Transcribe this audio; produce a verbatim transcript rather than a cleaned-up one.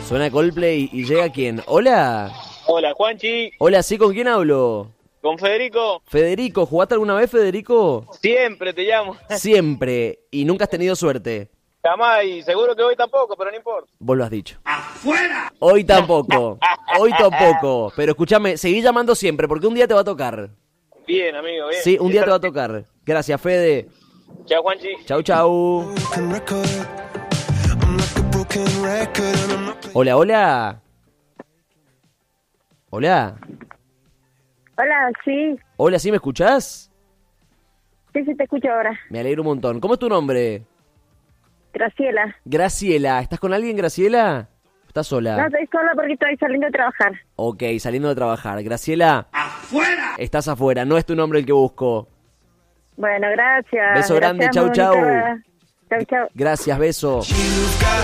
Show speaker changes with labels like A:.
A: Suena Coldplay y llega quién. Hola.
B: Hola, Juanchi.
A: Hola, ¿sí? ¿Con quién hablo?
B: ¿Con Federico?
A: Federico, ¿jugaste alguna vez, Federico?
B: Siempre te llamo.
A: Siempre. Y nunca has tenido suerte.
B: Jamás, y seguro que hoy tampoco, pero no importa.
A: Vos lo has dicho.
B: ¡Afuera!
A: Hoy tampoco. Hoy tampoco. Pero escúchame, seguí llamando siempre, porque un día te va a tocar.
B: Bien, amigo, bien.
A: Sí, un día te va a tocar. Gracias, Fede.
B: Chao, Juanchi.
A: Chau, chau. Hola, hola. Hola.
C: Hola, sí.
A: Hola, ¿sí me escuchás?
C: Sí, sí, te escucho ahora.
A: Me alegro un montón. ¿Cómo es tu nombre?
C: Graciela.
A: Graciela. ¿Estás con alguien, Graciela? ¿Estás sola?
C: No, estoy sola porque estoy saliendo de trabajar.
A: Ok, saliendo de trabajar. Graciela.
B: ¡Afuera!
A: Estás afuera, no es tu nombre el que busco.
C: Bueno, gracias.
A: Beso grande,
C: Gracias,
A: chau, chau.
C: Mónica. Chau, chau.
A: Gracias, beso.